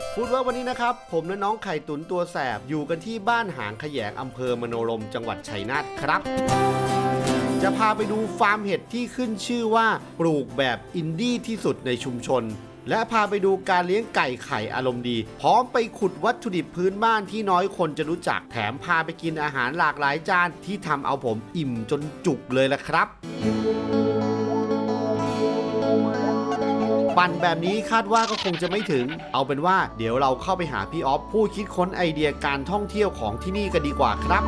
ฟู้ดเวิร์กวันนี้นะครับผมและน้องไข่ตุ๋นตัวแสบอยู่กันที่บ้านหางแขยงอำเภอมโนรมจังหวัดชัยนาทครับจะพาไปดูฟาร์มเห็ดที่ขึ้นชื่อว่าปลูกแบบอินดี้ที่สุดในชุมชนและพาไปดูการเลี้ยงไก่ไข่อารมณ์ดีพร้อมไปขุดวัตถุดิบพื้นบ้านที่น้อยคนจะรู้จักแถมพาไปกินอาหารหลากหลายจานที่ทำเอาผมอิ่มจนจุกเลยล่ะครับปั่นแบบนี้คาดว่าก็คงจะไม่ถึงเอาเป็นว่าเดี๋ยวเราเข้าไปหาพี่ออฟผู้คิดค้นไอเดียการท่องเที่ยวของที่นี่กันดีกว่าครับ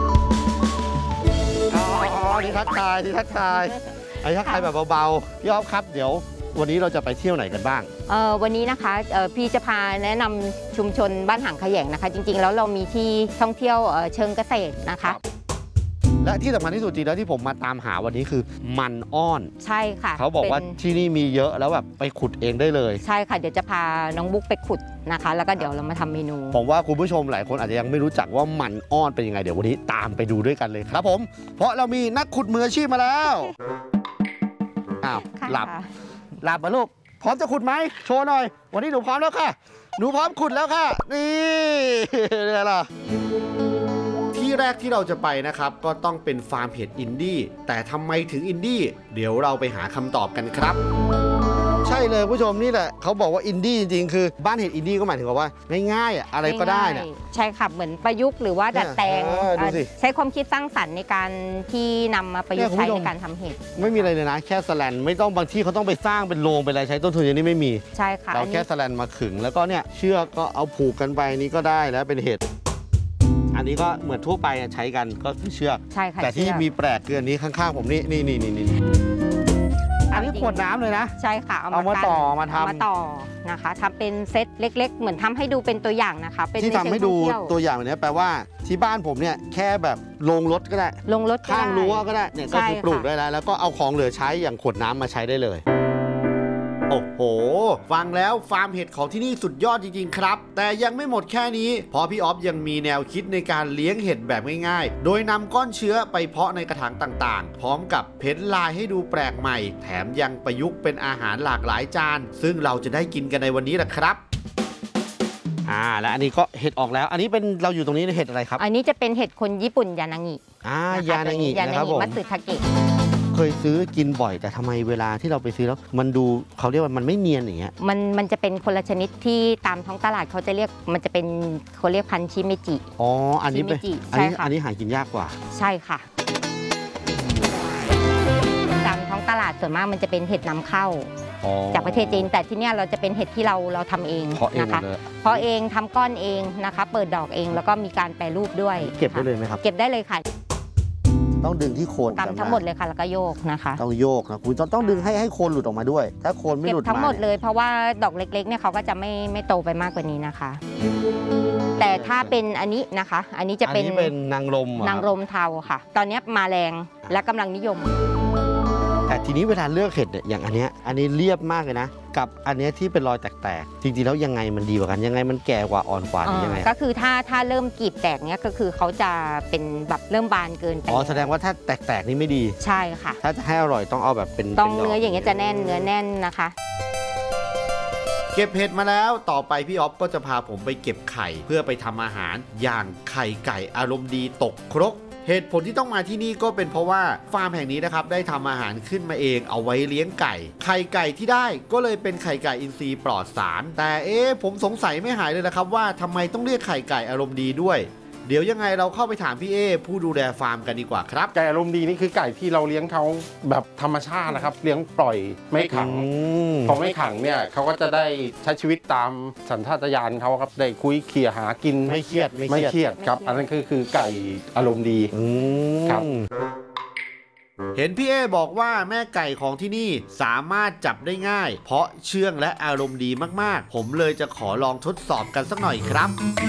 ที่ทักทายไอ้ทักทายแบบเบาๆพี่ออฟครับเดี๋ยววันนี้เราจะไปเที่ยวไหนกันบ้างวันนี้นะคะพี่จะพาแนะนำชุมชนบ้านหางแขยงนะคะจริงๆแล้วเรามีที่ท่องเที่ยวเชิงเกษตรนะคะและที่สำคัญที่สุดจริงแล้วที่ผมมาตามหาวันนี้คือมันอ้อนใช่ค่ะเขาบอกว่าที่นี่มีเยอะแล้วแบบไปขุดเองได้เลยใช่ค่ะเดี๋ยวจะพาน้องบุ๊กไปขุดนะคะแล้วก็เดี๋ยวเรามาทำเมนูผมว่าคุณผู้ชมหลายคนอาจจะยังไม่รู้จักว่ามันอ้อนเป็นยังไงเดี๋ยววันนี้ตามไปดูด้วยกันเลยครับผมเพราะเรามีนักขุดมืออาชีพมาแล้วอ้าวหลับมาลูกพร้อมจะขุดไหมโชว์หน่อยวันนี้หนูพร้อมแล้วค่ะหนูพร้อมขุดแล้วค่ะนี่นี่ล่ะที่แรกที่เราจะไปนะครับก็ต้องเป็นฟาร์มเห็ดอินดี้แต่ทำไมถึงอินดี้เดี๋ยวเราไปหาคำตอบกันครับใช่เลยผู้ชมนี่แหละเขาบอกว่าอินดี้จริงๆคือบ้านเห็ดอินดี้ก็หมายถึงว่าง่ายๆอะไรก็ได้นะใช่ค่ะเหมือนประยุกต์หรือว่าดัดแปลงใช้ความคิดสร้างสรรค์ในการที่นำมาประยุกต์ใช้ในการทำเห็ดไม่มีอะไรเลยนะแค่แสแลนไม่ต้องบางที่เขาต้องไปสร้างเป็นโรงเป็นอะไรใช้ต้นทุนอย่างนี้ไม่มีใช่ค่ะเราแค่แสแลนมาขึงแล้วก็เนี่ยเชือกก็เอาผูกกันไปนี้ก็ได้แล้วเป็นเห็ดอันนี้ก็เหมือนทั่วไปใช้กันก็คือเชือกใช่ค่ะแต่ที่มีแปลกเกินนี้ข้างๆผมนี่อันนี้ขวดน้ำเลยนะใช่ค่ะเอามาต่อมาทำมาต่อนะคะทำเป็นเซตเล็กๆเหมือนทำให้ดูเป็นตัวอย่างนะคะเป็นที่ทำให้ดูตัวอย่างแบบนี้แปลว่าที่บ้านผมเนี่ยแค่แบบลงรถก็ได้ลงรถข้างรั้วก็ได้เนี่ยก็คือปลูกได้แล้วก็เอาของเหลือใช้อย่างขวดน้ำมาใช้ได้เลยโอ้โหฟังแล้วฟาร์มเห็ดของที่นี่สุดยอดจริงๆครับแต่ยังไม่หมดแค่นี้เพราะพี่ออฟยังมีแนวคิดในการเลี้ยงเห็ดแบบง่ายๆโดยนำก้อนเชื้อไปเพาะในกระถางต่างๆพร้อมกับเพ้นลายให้ดูแปลกใหม่แถมยังประยุกต์เป็นอาหารหลากหลายจานซึ่งเราจะได้กินกันในวันนี้แหละครับและอันนี้ก็เห็ดออกแล้วอันนี้เป็นเราอยู่ตรงนี้เห็ดอะไรครับอันนี้จะเป็นเห็ดคนญี่ปุ่นยานางิยานางินะครับผมมัตสึทาเกะเคยซื้อกินบ่อยแต่ทำไมเวลาที่เราไปซื้อแล้วมันดูเขาเรียกว่ามันไม่เนียนอย่างเงี้ยมันจะเป็นคนละชนิดที่ตามท้องตลาดเขาจะเรียกมันจะเป็นเขาเรียกพันธุ์ชิเมจิอันนี้เป็นอันนี้หากินยากกว่าใช่ค่ะตามท้องตลาดส่วนมากมันจะเป็นเห็ดนำเข้าจากประเทศจีนแต่ที่นี่เราจะเป็นเห็ดที่เราทำเองนะคะเพราะเองทำก้อนเองนะคะเปิดดอกเองแล้วก็มีการแปรรูปด้วยเก็บได้เลยไหมครับเก็บได้เลยค่ะต้องดึงที่โคนทั้งหมดเลยค่ะแล้วก็โยกนะคะต้องโยกนะคุณต้องดึงให้โคนหลุดออกมาด้วยถ้าโคนไม่หลุดทั้งหมดเลยเพราะว่าดอกเล็กๆเนี่ยเขาก็จะไม่โตไปมากกว่านี้นะคะแต่ถ้าเป็นอันนี้นะคะอันนี้จะเป็นนางรมเทาค่ะตอนนี้มาแรงและกำลังนิยมแต่ทีนี้เวลาเลือกเห็ดเนี่ยอย่างอันนี้เรียบมากเลยนะกับอันนี้ที่เป็นรอยแตกๆจริงๆแล้วยังไงมันดีกว่ากันยังไงมันแก่กว่าอ่อนกว่ายังไงก็คือถ้าเริ่มกรีบแตกเนี่ยก็คือเขาจะเป็นแบบเริ่มบานเกินไปแสดงว่าถ้าแตกๆนี่ไม่ดีใช่ค่ะถ้าจะให้อร่อยต้องเอาแบบเป็นต้องเนื้ออย่างเงี้ยจะแน่นเนื้อแน่นนะคะเก็บเห็ดมาแล้วต่อไปพี่ออฟก็จะพาผมไปเก็บไข่เพื่อไปทำอาหารอย่างไข่ไก่อารมณ์ดีตกครกเหตุผลที่ต้องมาที่นี่ก็เป็นเพราะว่าฟาร์มแห่งนี้นะครับได้ทำอาหารขึ้นมาเองเอาไว้เลี้ยงไก่ไข่ไก่ที่ได้ก็เลยเป็นไข่ไก่อินทรีย์ปลอดสารแต่ผมสงสัยไม่หายเลยนะครับว่าทำไมต้องเรียกไข่ไก่อารมณ์ดีด้วยเดี๋ยวยังไงเราเข้าไปถามพี่ผู้ดูแลฟาร์มกันดีกว่าครับไก่อารมณ์ดีนี่คือไก่ที่เราเลี้ยงเขาแบบธรรมชาตินะครับเลี้ยงปล่อยไม่ขังพอไม่ขังเนี่ยเขาก็จะได้ใช้ชีวิตตามสัญชาตญาณเขาครับได้คุยเขี่ยหากินไม่เครียดครับอันนั้นคือไก่อารมณ์ดีครับเห็นพี่บอกว่าแม่ไก่ของที่นี่สามารถจับได้ง่ายเพราะเชื่องและอารมณ์ดีมากๆผมเลยจะขอลองทดสอบกันสักหน่อยครับ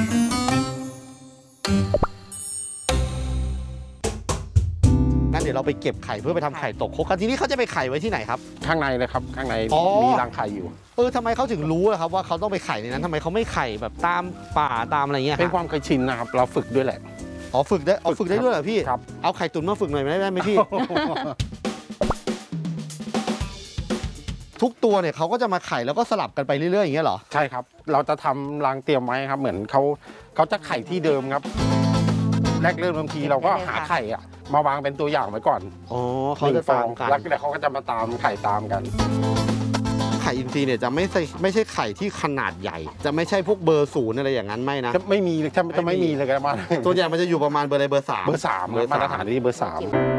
งั้นเดี๋ยวเราไปเก็บไข่เพื่อไปทำไข่ตกครกกันทีนี้เขาจะไปไข่ไว้ที่ไหนครับข้างในเลยครับข้างในมีรังไข่อยู่ทำไมเขาถึงรู้ครับว่าเขาต้องไปไข่ในนั้นทำไมเขาไม่ไข่แบบตามป่าตามอะไรเงี้ยเป็นความเคยชินนะครับเราฝึกด้วยแหละฝึกได้ด้วยเหรอพี่เอาไข่ตุ๋นมาฝึกหน่อยได้ไหมพี่ทุกตัวเนี่ยเขาก็จะมาไข่แล้วก็สลับกันไปเรื่อยๆอย่างเงี้ยเหรอใช่ครับเราจะทำรังเตรียมไว้ครับเหมือนเขาจะไข่ที่เดิมครับแรกเริ่มบางทีเราก็หาไข่อะมาวางเป็นตัวอย่างไว้ก่อนอ๋อเขาจะตามกันแล้วเดี๋ยวเขาก็จะมาตามไข่ตามกันไข่อินทรีย์เนี่ยจะไม่ใช่ไข่ที่ขนาดใหญ่ จะไม่ใช่พวกเบอร์ศูนย์อะไรอย่างนั้นไม่นะไม่มีจะไม่มีเลยกันมาตัวใหญ่มันจะอยู่ประมาณเบอร์อะไรเบอร์3 มาตรฐานที่เบอร์3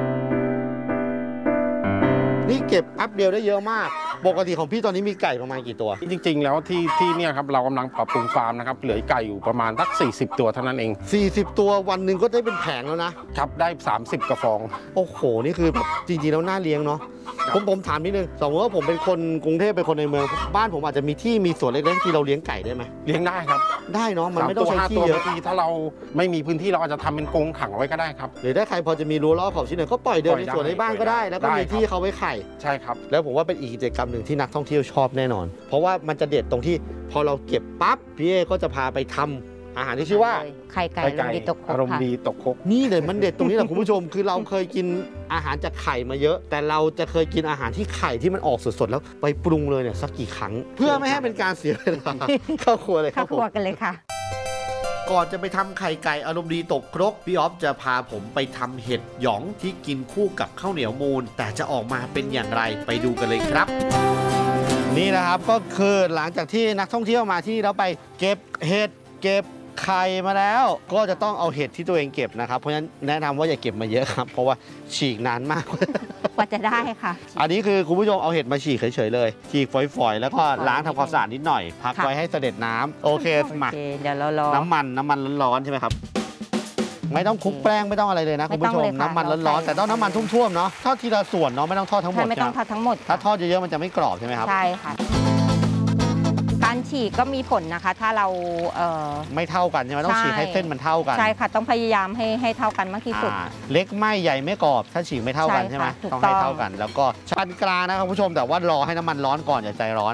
นี่เก็บแป๊บเดียวได้เยอะมากปกติของพี่ตอนนี้มีไก่ประมาณกี่ตัวจริงๆแล้วที่เนี่ยครับเรากำลังปรับปรุงฟาร์มนะครับเหลือไก่อยู่ประมาณสัก40 ตัวเท่านั้นเอง 40 ตัววันหนึ่งก็ได้เป็นแผงแล้วนะครับได้30 กระฟองโอ้โหนี่คือแบบจริงๆแล้วน่าเลี้ยงเนาะผมถามนิดนึงสมมติว่าผมเป็นคนกรุงเทพเป็นคนในเมืองบ้านผมอาจจะมีที่มีสวนเล็กๆที่เราเลี้ยงไก่ได้ไหมเลี้ยงได้ครับได้เนาะมันไม่ต้องใช้ที่เยอะถ้าเราไม่มีพื้นที่เราอาจจะทำเป็นกรงขังไว้ก็ได้ครับหรือถ้าใครพอจะมีรั้วรอบขอบชิดหน่อยก็ปล่อยเดินในสวนในบ้านก็ได้แล้วก็มีที่เขาไว้ไข่ใช่ครับแล้วผมว่าเป็นอีกกิจกรรมหนึ่งที่นักท่องเที่ยวชอบแน่นอนเพราะว่ามันจะเด็ดตรงที่พอเราเก็บปั๊บพี่เอก็จะพาไปทำอาหารที่ชื่อว่าไข่ไก่อารมณ์ดีตกครกนี่เลยมันเด็ดตรงนี้แหละคุณผู้ชมคือเราเคยกินอาหารจากไข่มาเยอะแต่เราจะเคยกินอาหารที่ไข่ที่มันออกสดๆแล้วไปปรุงเลยเนี่ยสักกี่ครั้งเพื่อไม่ให้เป็นการเสียเวลาเข้าครัวเลยเข้าครัวกันเลยค่ะก่อนจะไปทำไข่ไก่อารมณ์ดีตกครกพี่ออฟจะพาผมไปทำเห็ดหยองที่กินคู่กับข้าวเหนียวมูนแต่จะออกมาเป็นอย่างไรไปดูกันเลยครับนี่นะครับก็คือหลังจากที่นักท่องเที่ยวมาที่เราไปเก็บเห็ดเก็บไข่มาแล้วก็จะต้องเอาเห็ดที่ตัวเองเก็บนะครับเพราะฉะนั้นแนะนำว่าอย่าเก็บมาเยอะครับเพราะว่าฉีกนานมากกว่าจะได้ค่ะอันนี้คือคุณผู้ชมเอาเห็ดมาฉีกเฉยๆเลยฉีกฝอยๆแล้วก็ล้างทำความสะอาดนิดหน่อยพักไว้ให้เสด็จน้ำโอเคมาเดี๋ยวเรารอน้ำมันร้อนๆใช่ไหมครับไม่ต้องคลุกแป้งไม่ต้องอะไรเลยนะคุณผู้ชมน้ำมันร้อนๆแต่ต้องน้ำมันท่วมๆเนาะทอดทีละส่วนเนาะไม่ต้องทอดทั้งหมดไม่ต้องทอดทั้งหมดถ้าทอดเยอะๆมันจะไม่กรอบใช่ไหมครับใช่ค่ะการฉีกก็มีผลนะคะถ้าเราไม่เท่ากันใช่ไหมต้องฉีกให้เส้นมันเท่ากันใช่ค่ะต้องพยายามให้เท่ากันมากที่สุดเล็กไม่ใหญ่ไม่กรอบถ้าฉีกไม่เท่ากันใช่ไหมต้องให้เท่ากันแล้วก็ปานกลางนะครับคุณผู้ชมแต่ว่ารอให้น้ำมันร้อนก่อนอย่าใจร้อน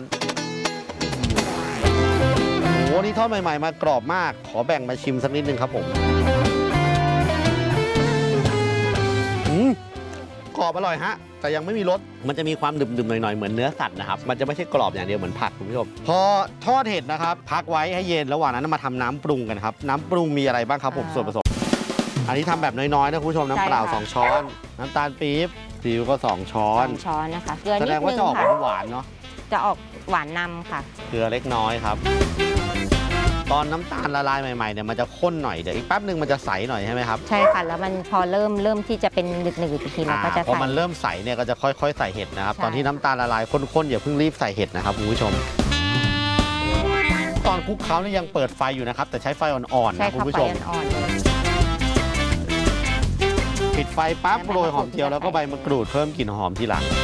โอ้นี่ทอดใหม่ๆมากรอบมากขอแบ่งมาชิมสักนิดนึงครับผมกรอบอร่อยฮะแต่ยังไม่มีรสมันจะมีความดึมๆหน่อยๆเหมือนเนื้อสัตว์นะครับมันจะไม่ใช่กรอบอย่างเดียวเหมือนผักคุณผู้ชมพอทอดเห็ดนะครับพักไว้ให้เย็นระหว่างนั้นมาทำน้ำปรุงกันครับน้ำปรุงมีอะไรบ้างครับผมส่วนผสมอันนี้ทำแบบน้อยๆนะคุณผู้ชมน้ำเปล่า2 ช้อนน้ำตาลปี๊บซีอิ๊วก็2 ช้อนนะคะเกลือนิดนึงแสดงว่าจะออกหวานเนาะจะออกหวานนำค่ะเกลือเล็กน้อยครับตอนน้ำตาลละลายใหม่ๆเนี่ยมันจะข้นหน่อยเดี๋ยวอีกแป๊บนึงมันจะใสหน่อยใช่ไหมครับใช่ค่ะแล้วมันพอเริ่มที่จะเป็นหนึบๆอีกทีเราก็จะพอมันเริ่มใสเนี่ยก็จะค่อยๆใส่เห็ดนะครับตอนที่น้ำตาลละลายข้นๆอย่าเพิ่งรีบใส่เห็ดนะครับคุณผู้ชมตอนคลุกเคล้านี่ยังเปิดไฟอยู่นะครับแต่ใช้ไฟอ่อนๆนะคุณผู้ชมปิดไฟปั๊บโรยหอมเจียวแล้วก็ใบมะกรูดเพิ่มกลิ่นหอมทีหลัง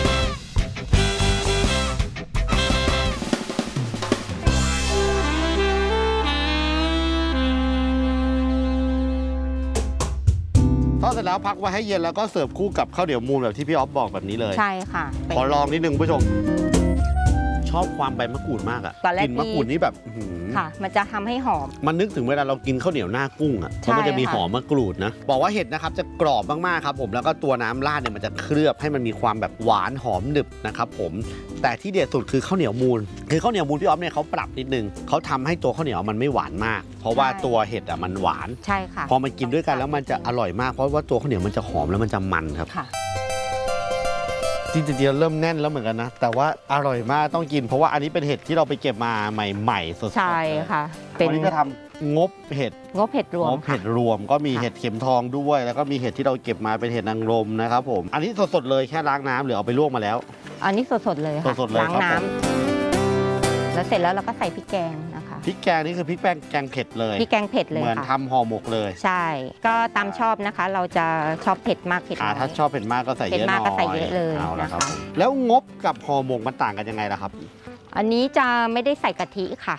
ทอดเสร็จแล้วพักไว้ให้เย็นแล้วก็เสิร์ฟคู่กับข้าวเหนียวมูนแบบที่พี่ออฟบอกแบบนี้เลยใช่ค่ะขอลองนิดนึงผู้ชมชอบความใบมะกรูดมากอ่ะกลิ่นมะกรูดนี่แบบค่ะมันจะทำให้หอมมันนึกถึงเวลาเรากินข้าวเหนียวหน้ากุ้งอ่ะเพราะมันจะมีหอมมะกรูดนะบอกว่าเห็ดนะครับจะกรอบมากๆครับผมแล้วก็ตัวน้ำราดเนี่ยมันจะเคลือบให้มันมีความแบบหวานหอมหนึบนะครับผมแต่ที่เด็ดสุดคือข้าวเหนียวมูนคือข้าวเหนียวมูนพี่ออฟเนี่ยเขาปรับนิดนึงเขาทำให้ตัวข้าวเหนียวมันไม่หวานมากเพราะว่าตัวเห็ดอ่ะมันหวานใช่ค่ะพอมันกินด้วยกันแล้วมันจะอร่อยมากเพราะว่าตัวข้าวเหนียวมันจะหอมแล้วมันจะมันครับจริงๆเริ่มแน่นแล้วเหมือนกันนะแต่ว่าอร่อยมากต้องกินเพราะว่าอันนี้เป็นเห็ดที่เราไปเก็บมาใหม่ๆสดๆใช่ค่ะวันนี้จะทำงบเห็ดรวมก็มีเห็ดเข็มทองด้วยแล้วก็มีเห็ดที่เราเก็บมาเป็นเห็ดนางรมนะครับผมอันนี้สดๆเลยแค่ล้างน้ำหรือเอาไปลวกมาแล้วอันนี้สดๆเลยค่ะล้างน้ำแล้วเสร็จแล้วเราก็ใส่พริกแกงนะคะพริกแกงนี่คือพริกแกงเผ็ดเลยพริกแกงเผ็ดเลยเหมือนทำห่อหมกเลยใช่ก็ตามชอบนะคะเราจะชอบเผ็ดมากเผ็ดน้อยถ้าชอบเผ็ดมากก็ใส่เยอะหน่อยก็ใส่เยอะเลยนะคะแล้วงบกับห่อหมกมันต่างกันยังไงล่ะครับอันนี้จะไม่ได้ใส่กะทิค่ะ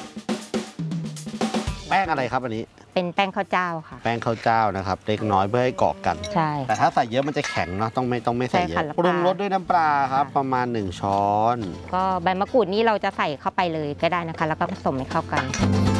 แป้งอะไรครับอันนี้เป็นแป้งข้าวเจ้าค่ะแป้งข้าวเจ้านะครับเล็กน้อยเพื่อให้เกาะกันใช่แต่ถ้าใส่เยอะมันจะแข็งเนาะต้องไม่ใส่เยอะปรุงรสด้วยน้ำปลาครับประมาณ1 ช้อนก็ใบมะกรูดนี่เราจะใส่เข้าไปเลยก็ได้นะคะแล้วก็ผสมให้เข้ากัน